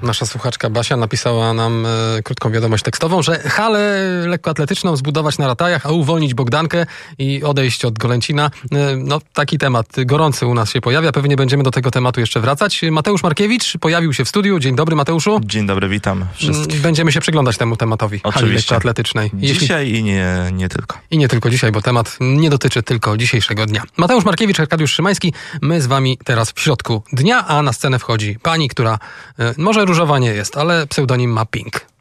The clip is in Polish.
Nasza słuchaczka Basia napisała nam krótką wiadomość tekstową, że halę lekkoatletyczną zbudować na Ratajach, a uwolnić Bogdankę i odejść od Golęcina. No, taki temat gorący u nas się pojawia. Pewnie będziemy do tego tematu jeszcze wracać. Mateusz Markiewicz pojawił się w studiu. Dzień dobry, Mateuszu. Dzień dobry, witam wszystkich. Będziemy się przyglądać temu tematowi. Hali lekkoatletycznej. Dzisiaj i nie tylko. I nie tylko dzisiaj, bo temat nie dotyczy tylko dzisiejszego dnia. Mateusz Markiewicz, Arkadiusz Szymański. My z wami teraz w środku dnia, a na scenę wchodzi pani, która może różowa nie jest, ale pseudonim ma Pink.